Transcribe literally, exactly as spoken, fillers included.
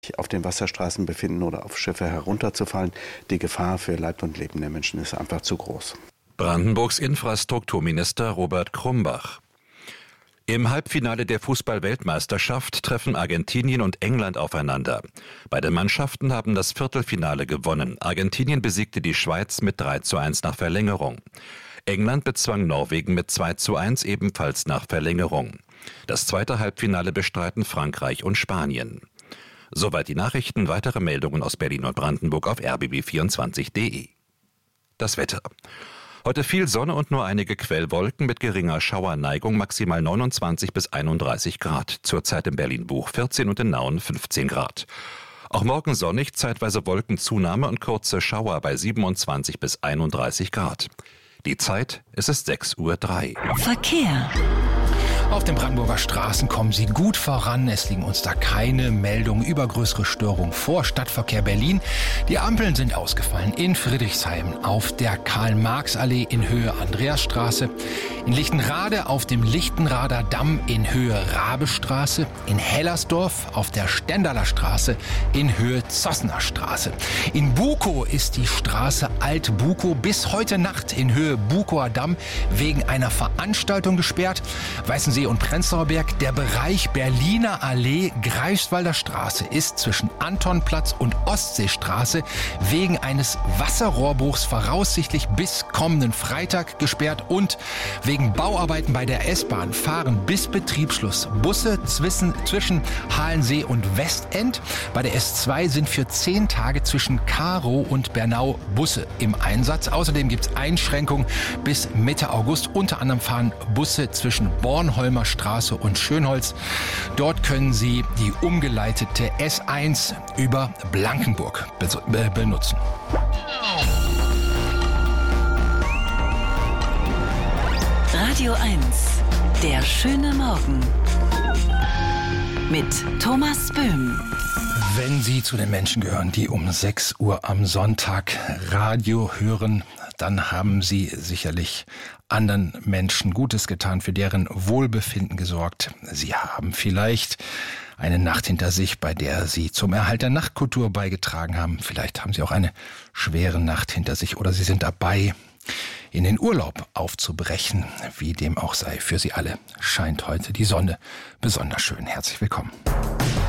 auf den Wasserstraßen befinden oder auf Schiffe herunterzufallen. Die Gefahr für Leib und Leben der Menschen ist einfach zu groß. Brandenburgs Infrastrukturminister Robert Krumbach. Im Halbfinale der Fußball-Weltmeisterschaft treffen Argentinien und England aufeinander. Beide Mannschaften haben das Viertelfinale gewonnen. Argentinien besiegte die Schweiz mit drei zu eins nach Verlängerung. England bezwang Norwegen mit zwei zu eins ebenfalls nach Verlängerung. Das zweite Halbfinale bestreiten Frankreich und Spanien. Soweit die Nachrichten. Weitere Meldungen aus Berlin und Brandenburg auf r b b vierundzwanzig punkt d e. Das Wetter. Heute viel Sonne und nur einige Quellwolken mit geringer Schauerneigung, maximal neunundzwanzig bis einunddreißig Grad. Zurzeit in Berlin-Buch vierzehn und in Nauen fünfzehn Grad. Auch morgen sonnig, zeitweise Wolkenzunahme und kurze Schauer bei siebenundzwanzig bis einunddreißig Grad. Die Zeit, es ist sechs Uhr drei. Verkehr. Auf den Brandenburger Straßen kommen Sie gut voran. Es liegen uns da keine Meldungen über größere Störungen vor. Stadtverkehr Berlin. Die Ampeln sind ausgefallen in Friedrichshain auf der Karl-Marx-Allee in Höhe Andreasstraße, in Lichtenrade auf dem Lichtenrader Damm in Höhe Rabestraße, in Hellersdorf auf der Stendaler Straße in Höhe Zossener Straße. In Bukow ist die Straße Alt-Bukow bis heute Nacht in Höhe Bukower Damm wegen einer Veranstaltung gesperrt. Weißensee und Prenzlauer Berg, der Bereich Berliner Allee, Greifswalder Straße ist zwischen Antonplatz und Ostseestraße wegen eines Wasserrohrbruchs voraussichtlich bis kommenden Freitag gesperrt und wegen Bauarbeiten bei der S-Bahn fahren bis Betriebsschluss Busse zwischen, zwischen Halensee und Westend. Bei der S zwei sind für zehn Tage zwischen Karow und Bernau Busse im Einsatz. Außerdem gibt es Einschränkungen bis Mitte August. Unter anderem fahren Busse zwischen Bornholmer Straße und Schönholz. Dort können Sie die umgeleitete S eins über Blankenburg benutzen. Radio eins, der schöne Morgen mit Thomas Böhm. Wenn Sie zu den Menschen gehören, die um sechs Uhr am Sonntag Radio hören, dann haben Sie sicherlich anderen Menschen Gutes getan, für deren Wohlbefinden gesorgt. Sie haben vielleicht eine Nacht hinter sich, bei der Sie zum Erhalt der Nachtkultur beigetragen haben. Vielleicht haben Sie auch eine schwere Nacht hinter sich oder Sie sind dabei, in den Urlaub aufzubrechen. Wie dem auch sei, für Sie alle scheint heute die Sonne besonders schön. Herzlich willkommen.